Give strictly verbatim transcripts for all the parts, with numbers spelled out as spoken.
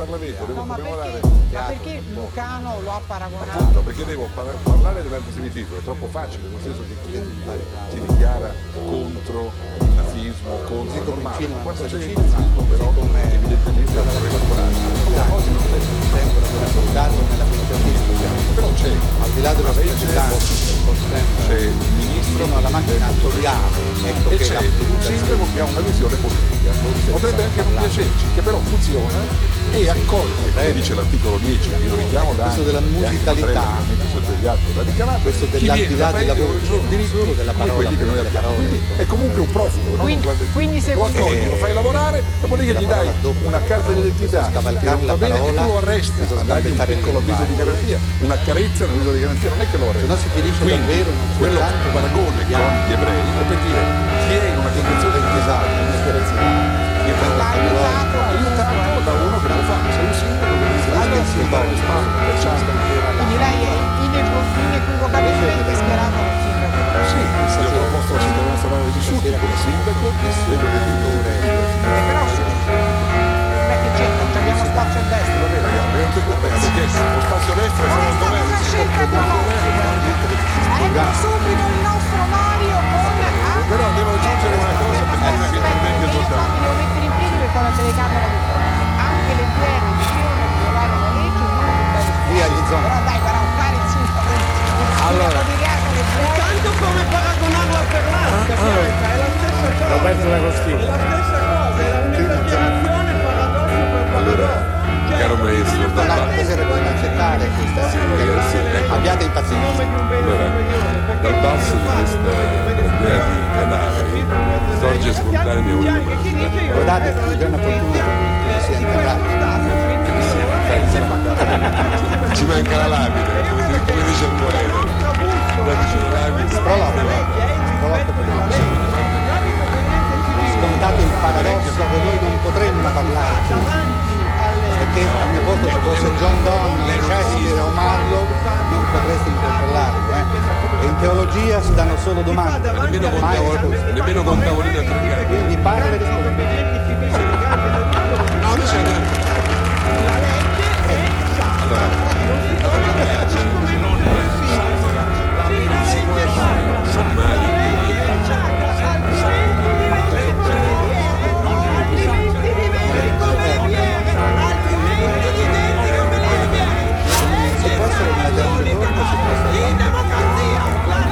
Parlamento devo No, ma commemorare... perché, ma perché Lucano lo ha paragonato? Appunto, perché devo par- parlare dell'antisemitismo, è troppo facile, nel senso che chiunque si dichiara contro il nazismo, contro il normale, quando c'è il nazismo però evidentemente è una regola. Oggi non è sempre soldato nella funzione, però c'è, al di là dello specificato, c'è il ministro alla macchina attoriale, ecco e che c'è la un sindaco che ha una visione politica, potrebbe anche non piacerci, che però funziona e accoglie, come dice l'articolo dieci, che io richiamo da questo della musicalità, questo dell'aldilà del lavoro di solo della parola, delle parole. È comunque un profumo, no? Quindi, quindi lo secondo accogli, lo me fai lavorare, dopodiché gli dai una carta d'identità che non va bene e tu lo arresti, dagli un piccolo avviso di garanzia, una carezza, un avviso di garanzia, non è che lo arresti. Se no si finisce Quindi, davvero non quello soltanto paragone con gli ebrei è per dire chi è in una condizione di disagio, di disperezza, chi è aiutato, aiutato da uno che lo fa, sei un sindaco che dice anche il sindaco le spalle, per ciasca quindi lei è inequ- inequivocabilmente schierato col sindaco. sì, io ho proposto la cittadinanza nazionale di Sud come sindaco, vedo che tutore Eh, però sì. Beh, che c'è, non abbiamo spazio a destra. perché lo spazio destro Non è secondo stata me una scelta ideologica. Ecco subito il nostro Mario con... però devo aggiungere una cosa perché non è che interventi soltanto. Devo mettere in piedi perché ho la telecamera di fronte. Anche le P R riuscivano a violare la legge, non più bello. Via gli zoni. Però dai, però fare il sindaco. Allora. Tanto come paragonarlo a Perlasca, Bianca, è la stessa cosa. Roberto D'Agostino. È la stessa cosa, è un'esagerazione, paradosso per paradosso. Caro maestro, No, no, stasera bisogna accettare questa, abbiate impazienza. allora, dal basso di questa idea di canale sorge spontanea una domanda. Guardate, il giorno opportuno che si è incarrato. Ci manca la lamina, come, come dice il poeta. La dice la lamina. Proloco, proloco per il scontato il paradosso che noi non potremmo parlare. Perché al mio posto ci fosse John Donne, Shakespeare o Marlowe, non potresti interpellarlo. Eh? E in teologia si danno solo domande, Nemmeno con mai tavoli- risposte. nemmeno con tavolini da trovare. Quindi parla e rispondi. No, c'è Se può essere una gente torta, si può essere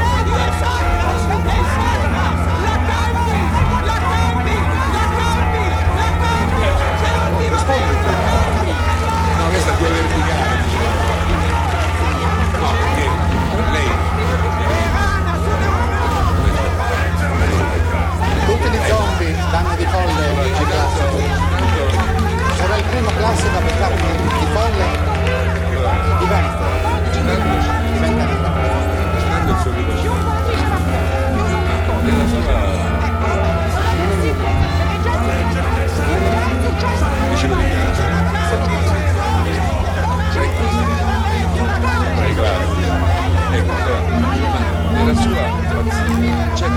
no, questa è due verticali. No, perché lei tutti gli zombie danno di folle oggi classico. Sarà il primo classico a beccarmi di folle di Veneto. Fernando il suo libro nella sua vicino di casa. Vai, claro. Ecco, nella sua c'è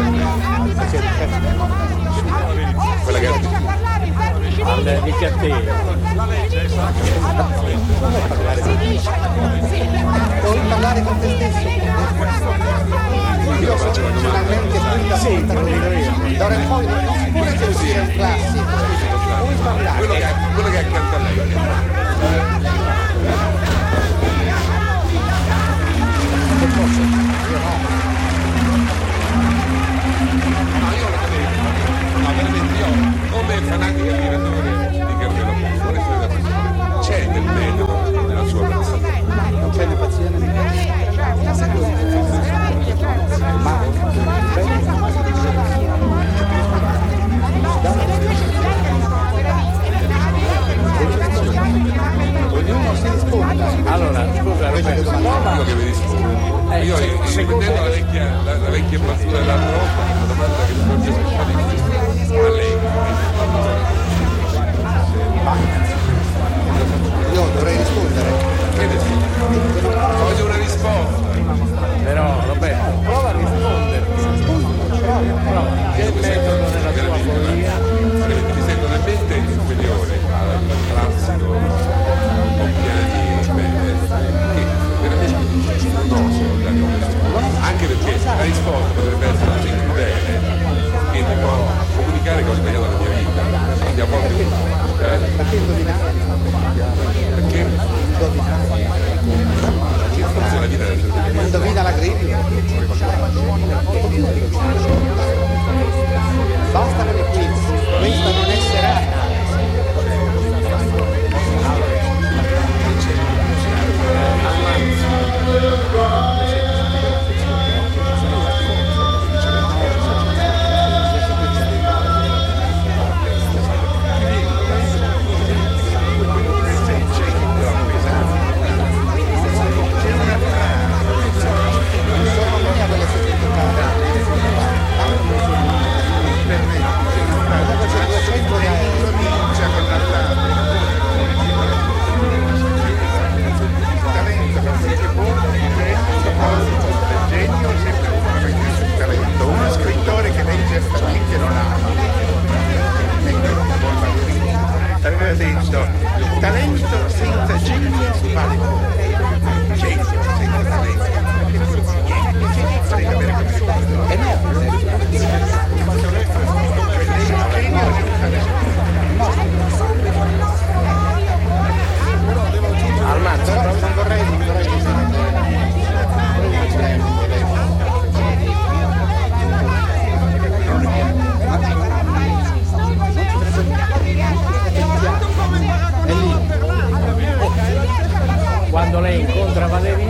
quella che Al Ricchiattello. Puoi parlare con te stesso. Io sono finalmente qui Sì, te lo dico io. d'ora in poi non si può dire un classico. Puoi parlare. quello che, quello che è accanto a lei. No, io lo vedo. No, veramente io, come fanatico ammiratore di Carmelo Buffa, c'è del metodo nella sua pazzia. Non c'è né pazzia né ma che a volte uno eh, Perché indovinare? perché Indovinare. forse la vita deve essere Indovina la griglia. Basta con i quiz, questa non è serata. Uno scrittore che lei certamente non ama. Aveva detto, talento senza genio vale poco. Genio senza talento. Frega bene come si fa. E no, Al mazzo. però non vorrei, non vorrei che sia Quando lei incontra Valerio